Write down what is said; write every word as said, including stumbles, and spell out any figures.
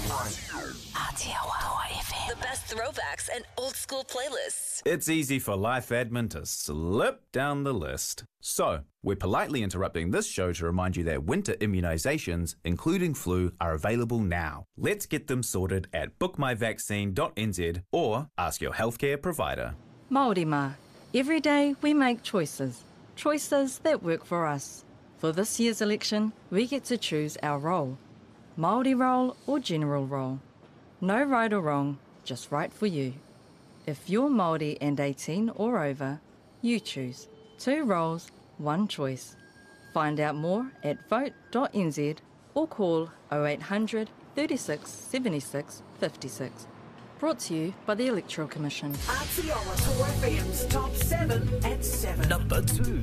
Aotearoa F M. The best throwbacks and old school playlists. It's easy for Life Admin to slip down the list. So, we're politely interrupting this show to remind you that winter immunisations, including flu, are available now. Let's get them sorted at book my vaccine dot n z or ask your healthcare provider. Māori mā. Every day we make choices. Choices that work for us. For this year's election, we get to choose our role. Māori role or general role. No right or wrong, just right for you. If you're Māori and eighteen or over, you choose. Two roles, one choice. Find out more at vote dot n z or call oh eight hundred, thirty-six, seventy-six, fifty-six. Brought to you by the Electoral Commission. Aotearoa F M's Top seven at seven. Number two.